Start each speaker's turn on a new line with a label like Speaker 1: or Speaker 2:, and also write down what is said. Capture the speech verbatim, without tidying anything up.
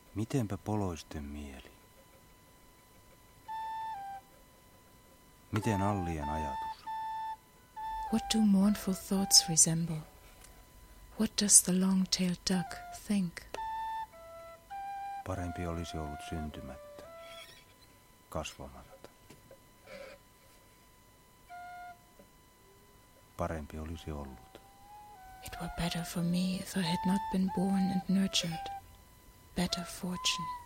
Speaker 1: Mitenpä poloisten mieli? Miten Allien ajatus?
Speaker 2: What do mournful thoughts resemble? What does the long-tailed duck think?
Speaker 1: Parempi olisi ollut syntymättä, kasvamatta. Parempi olisi ollut.
Speaker 2: It were better for me if I had not been born and nurtured. Better fortune.